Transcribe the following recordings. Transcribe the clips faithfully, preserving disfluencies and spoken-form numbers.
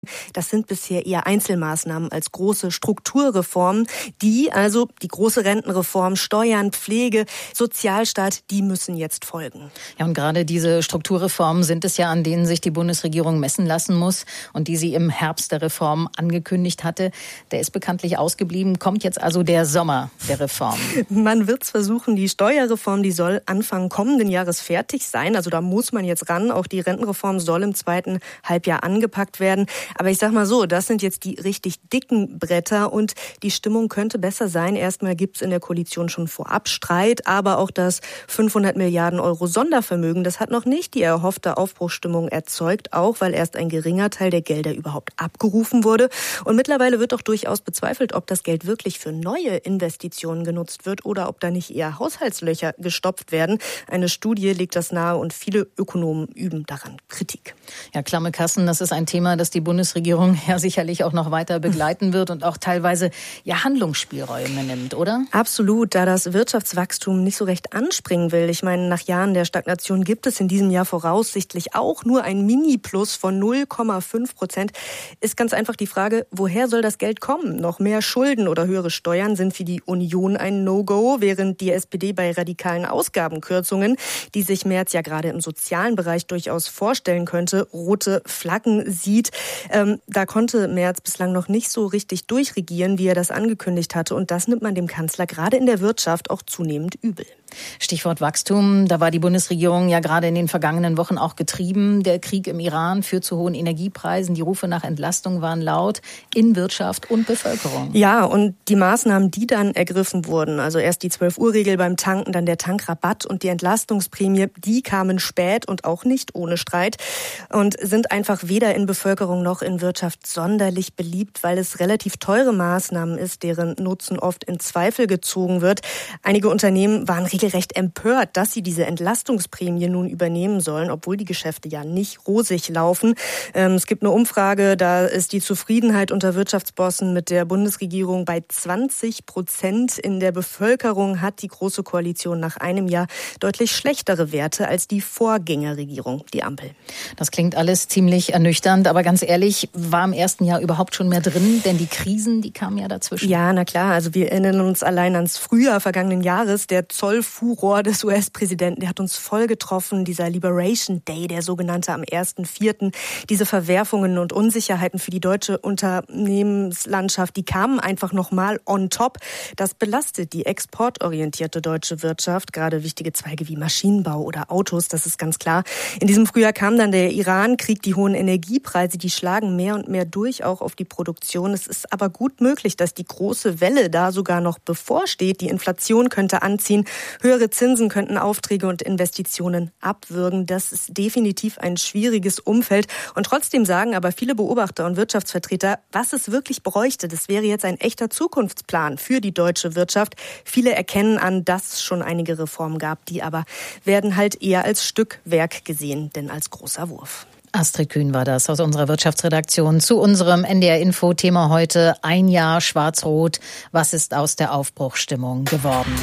Das sind bisher eher Einzelmaßnahmen als große Strukturreformen. Die, also die große Rentenreform, Steuern, Pflege, Sozialstaat, die müssen jetzt folgen. Ja, und gerade diese Strukturreformen sind es ja, an denen sich die Bundesregierung messen lassen muss und die sie im Herbst der Reform angekündigt hatte. Der ist bekanntlich ausgeblieben. Kommt jetzt also der Sommer der Reform? Man wird es versuchen. Die Steuerreform, die soll Anfang kommenden Jahres fertig sein. Also da muss man jetzt ran. Auch die Rentenreform soll im zweiten Halbjahr angepackt werden. Aber ich sag mal so, das sind jetzt die richtig dicken Bretter und die Stimmung könnte besser sein. Erstmal gibt's in der Koalition schon vorab Streit, aber auch das fünfhundert Milliarden Euro Sondervermögen, das hat noch nicht die erhoffte Aufbruchsstimmung erzeugt, auch weil erst ein geringer Teil der Gelder überhaupt abgerufen wurde. Und mittlerweile wird auch durchaus bezweifelt, ob das Geld wirklich für neue Investitionen genutzt wird oder ob da nicht eher Haushaltslöcher gestopft werden. Eine Studie legt das nahe und viele Ökonomen üben daran Kritik. Ja, klamme Kassen, das ist ein Thema, das die Bundesregierung ja sicherlich auch noch weiter begleiten wird und auch teilweise ja Handlungsspielräume nimmt, oder? Absolut, da das Wirtschaftswachstum nicht so recht anspringen will. Ich meine, nach Jahren der Stagnation gibt es in diesem Jahr voraussichtlich auch nur ein Mini-Plus von null Komma fünf Prozent. Ist ganz einfach die Frage, woher soll das Geld kommen? Noch mehr Schulden oder höhere Steuern sind für die Union ein No-Go, während die S P D bei radikalen Ausgabenkürzungen, die sich Merz ja gerade im sozialen Bereich durchaus vorstellen könnte, rote Flaggen sieht. Ähm, da konnte Merz bislang noch nicht so richtig durchregieren, wie er das angekündigt hatte. Und das nimmt man dem Kanzler gerade in der Wirtschaft auch zunehmend übel. Stichwort Wachstum. Da war die Bundesregierung ja gerade in den vergangenen Wochen auch getrieben. Der Krieg im Iran führt zu hohen Energiepreisen. Die Rufe nach Entlastung waren laut in Wirtschaft und Bevölkerung. Ja, und die Maßnahmen, die dann ergriffen wurden, also erst die zwölf-Uhr-Regel beim Tanken, dann der Tankrabatt und die Entlastungsprämie, die kamen spät und auch nicht ohne Streit und sind einfach weder in Bevölkerung noch in Wirtschaft sonderlich beliebt, weil es relativ teure Maßnahmen ist, deren Nutzen oft in Zweifel gezogen wird. Einige Unternehmen waren regelrecht empört, dass sie diese Entlastungsprämie nun übernehmen sollen, obwohl die Geschäfte ja nicht rosig laufen. Ähm, es gibt eine Umfrage, da ist die Zufriedenheit unter Wirtschaftsbossen mit der Bundesregierung bei zwanzig Prozent. In der Bevölkerung hat die Große Koalition nach einem Jahr deutlich schlechtere Werte als die Vorgängerregierung, die Ampel. Das klingt alles ziemlich ernüchternd, aber ganz ehrlich, war im ersten Jahr überhaupt schon mehr drin? Denn die Krisen, die kamen ja dazwischen. Ja, na klar, also wir erinnern uns allein ans Frühjahr vergangenen Jahres, der Zollfuror des U S-Präsidenten, der hat uns voll getroffen, dieser Liberation Day, der sogenannte am ersten vierten Diese Verwerfungen und Unsicherheiten für die deutsche Unternehmenslandschaft, die kamen einfach nochmal on top. Das belastet die exportorientierte deutsche Wirtschaft, gerade wichtige Zweige wie Maschinenbau oder Autos, das ist ganz klar. In diesem Frühjahr kam dann der Iran-Krieg, die hohen Energiepreise, die schlagen mehr und mehr durch, auch auf die Produktion. Es ist aber gut möglich, dass die große Welle da sogar noch bevorsteht. Die Inflation könnte anziehen, höhere Zinsen könnten Aufträge und Investitionen abwürgen. Das ist definitiv ein schwieriges Umfeld. Und trotzdem sagen aber viele Beobachter und Wirtschaftsvertreter, was es wirklich bräuchte, das wäre jetzt ein echter Zukunftsplan für die deutsche Wirtschaft. Viele erkennen an, dass es schon einige Reformen gab, die aber werden halt eher als Stückwerk gesehen, denn als großer Wurf. Astrid Kühn war das aus unserer Wirtschaftsredaktion zu unserem N D R-Info-Thema heute. Ein Jahr Schwarz-Rot. Was ist aus der Aufbruchsstimmung geworden?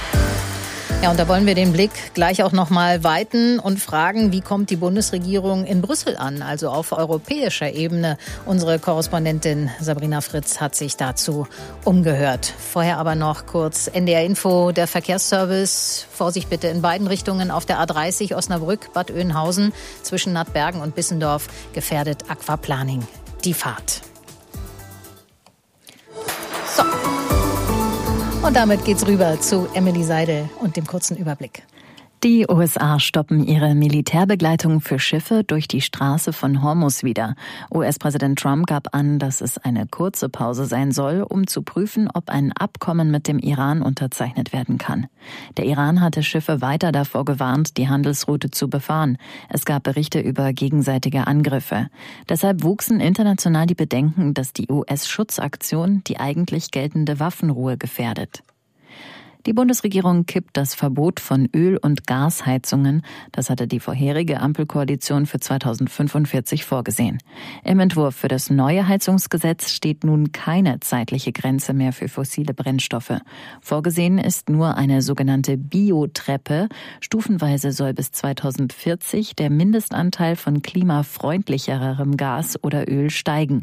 Ja, und da wollen wir den Blick gleich auch noch mal weiten und fragen, wie kommt die Bundesregierung in Brüssel an, also auf europäischer Ebene. Unsere Korrespondentin Sabrina Fritz hat sich dazu umgehört. Vorher aber noch kurz N D R Info, der Verkehrsservice. Vorsicht bitte in beiden Richtungen auf der A dreißig Osnabrück, Bad Oeynhausen zwischen Nattbergen und Bissendorf gefährdet Aquaplaning die Fahrt. So. Und damit geht's rüber zu Emily Seidel und dem kurzen Überblick. Die U S A stoppen ihre Militärbegleitung für Schiffe durch die Straße von Hormuz wieder. U S-Präsident Trump gab an, dass es eine kurze Pause sein soll, um zu prüfen, ob ein Abkommen mit dem Iran unterzeichnet werden kann. Der Iran hatte Schiffe weiter davor gewarnt, die Handelsroute zu befahren. Es gab Berichte über gegenseitige Angriffe. Deshalb wuchsen international die Bedenken, dass die U S-Schutzaktion die eigentlich geltende Waffenruhe gefährdet. Die Bundesregierung kippt das Verbot von Öl- und Gasheizungen. Das hatte die vorherige Ampelkoalition für zweitausendfünfundvierzig vorgesehen. Im Entwurf für das neue Heizungsgesetz steht nun keine zeitliche Grenze mehr für fossile Brennstoffe. Vorgesehen ist nur eine sogenannte Biotreppe. Stufenweise soll bis zweitausendvierzig der Mindestanteil von klimafreundlicherem Gas oder Öl steigen.